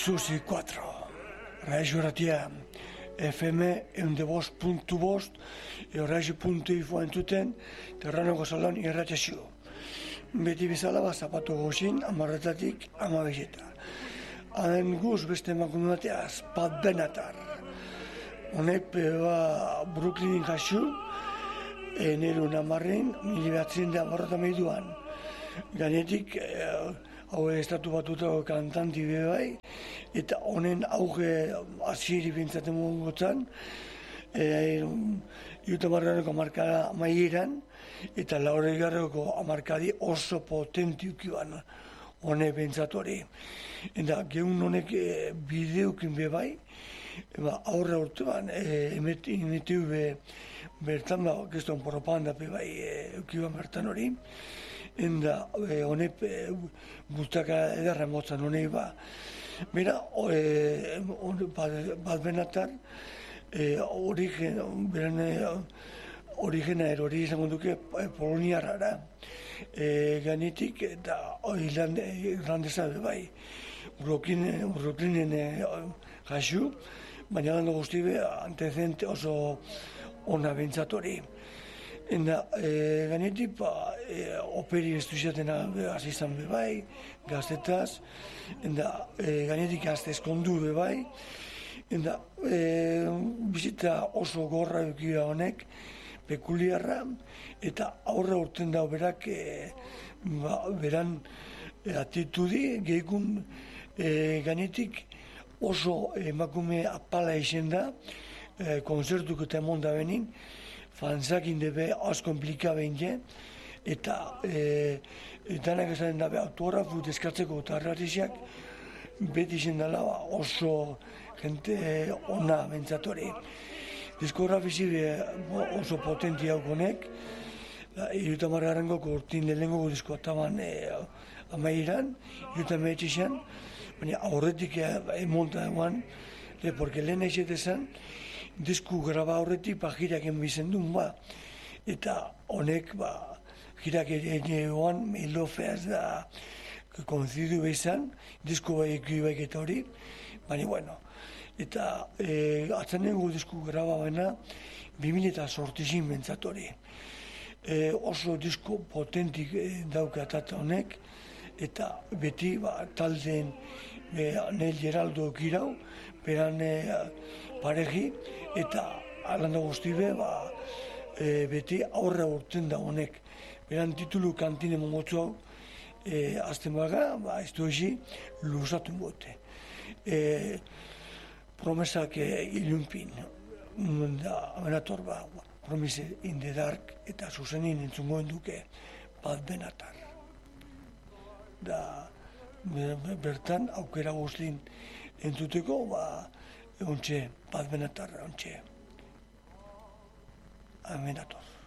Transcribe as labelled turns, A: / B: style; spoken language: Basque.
A: Susi 4. Radio Ratia FM .bost Radio.info entzuten Terranoko salon irratxasio. Beti bezala zapatu gozin, amarretatik amabezeta. Haden guz beste emakume bateaz, Pat Benatar. Honek Brooklynin jasu, nerun amarrin, 1982an. Gainetik, hau estatu batutako kantanti bai, eta honen auge hasieri bintzaten mongotzan, Iutamarraneko amarkada amaieran, eta lauregarreko amarkadi oso potentiukiban honek bintzatu hori. Eta gehun honek bideukin bai, aurre urtean, emetiu bertan, geston propaganda bai eukiban bertan hori, eta honek bustaka edarra motzan honek Bera, Pat Benatar, origena hori izango duke poloniarra, gainetik eta irlandesa bai. Brooklynen jasu, baina gando guztibe antecedente oso ona bentsatori. Eta gainetik operi estuziatena hasi izan bai, gaztetaz, eta gainetik gazte eskondu bai, eta bizita oso gorra eukia honek, pekuliarra, eta aurra urten dau berak, beran atitudi, gehikun gainetik oso emakume apala izen da, konzertuko eta emonda benin, fanzakin debe az komplika behin eta danak esaten dabe autografu deskatzeko eta arratiziak beti izen dela oso jente ona bentsatori. Diskografizi oso potenti haukonek, Iutamarrangoko urtin lehenko diskoa taban amaieran, Iutametxixan, baina aurretik emonta eman, porque lehen aizetezan, disku graba horretik jirak enbizen duen eta honek jirak egoan melofeaz da konzidu bezan, disku bai eta hori, baina bueno, eta atzenengo disku graba baina 2008 bentsat hori. Oso disku potentik daukatat honek, eta beti taldeen Nel Geraldo kirau, beran pareji, eta alanda guztibe beti aurra urten da honek. Beran titulu kantine mongotzu hau, azten baga, ez du ezi, luzatu gote. Promesak ilunpin, da amenator Promise in the Dark, eta zuzenin entzungoen duke Pat Benatar. Da, bertan, aukera guztin entzuteko, ontxe, Pat Benatar, ontxe, amenator.